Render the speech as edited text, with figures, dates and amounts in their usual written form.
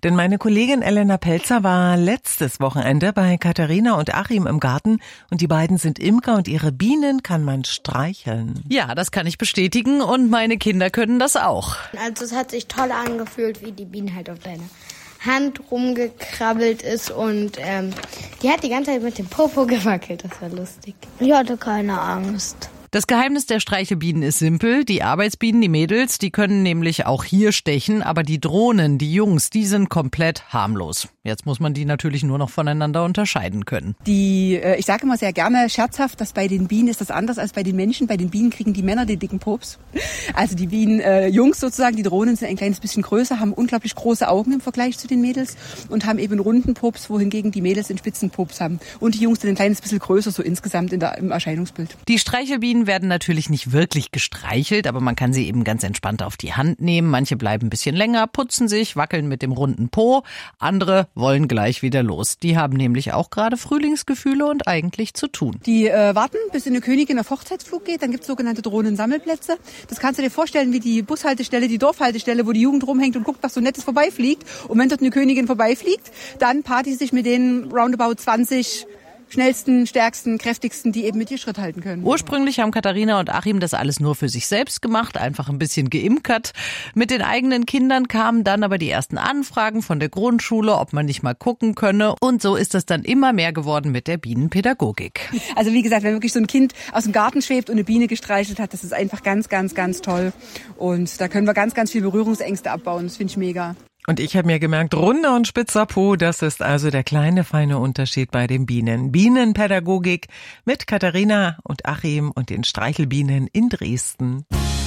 Denn meine Kollegin Elena Pelzer war letztes Wochenende bei Katharina und Achim im Garten und die beiden sind Imker und ihre Bienen kann man streicheln. Ja, das kann ich bestätigen und meine Kinder können das auch. Also es hat sich toll angefühlt, wie die Biene halt auf deine Hand rumgekrabbelt ist und die hat die ganze Zeit mit dem Popo gewackelt. Das war lustig. Ich hatte keine Angst. Das Geheimnis der Streichelbienen ist simpel. Die Arbeitsbienen, die Mädels, die können nämlich auch hier stechen, aber die Drohnen, die Jungs, die sind komplett harmlos. Jetzt muss man die natürlich nur noch voneinander unterscheiden können. Ich sage immer sehr gerne scherzhaft, dass bei den Bienen ist das anders als bei den Menschen. Bei den Bienen kriegen die Männer den dicken Pops. Also die Bienen, Jungs sozusagen, die Drohnen sind ein kleines bisschen größer, haben unglaublich große Augen im Vergleich zu den Mädels und haben eben einen runden Pops, wohingegen die Mädels einen spitzen Pops haben. Und die Jungs sind ein kleines bisschen größer, so insgesamt im Erscheinungsbild. Die Streichelbienen werden natürlich nicht wirklich gestreichelt, aber man kann sie eben ganz entspannt auf die Hand nehmen. Manche bleiben ein bisschen länger, putzen sich, wackeln mit dem runden Po. Andere wollen gleich wieder los. Die haben nämlich auch gerade Frühlingsgefühle und eigentlich zu tun. Die warten, bis eine Königin auf Hochzeitsflug geht. Dann gibt es sogenannte Drohnensammelplätze. Das kannst du dir vorstellen wie die Bushaltestelle, die Dorfhaltestelle, wo die Jugend rumhängt und guckt, was so Nettes vorbeifliegt. Und wenn dort eine Königin vorbeifliegt, dann paart die sich mit den roundabout 20 schnellsten, stärksten, kräftigsten, die eben mit ihr Schritt halten können. Ursprünglich haben Katharina und Achim das alles nur für sich selbst gemacht, einfach ein bisschen geimkert. Mit den eigenen Kindern kamen dann aber die ersten Anfragen von der Grundschule, ob man nicht mal gucken könne. Und so ist es dann immer mehr geworden mit der Bienenpädagogik. Also wie gesagt, wenn wirklich so ein Kind aus dem Garten schwebt und eine Biene gestreichelt hat, das ist einfach ganz, ganz, ganz toll. Und da können wir ganz, ganz viel Berührungsängste abbauen. Das finde ich mega. Und ich habe mir gemerkt, runder und spitzer Po, das ist also der kleine feine Unterschied bei den Bienen. Bienenpädagogik mit Katharina und Achim und den Streichelbienen in Dresden.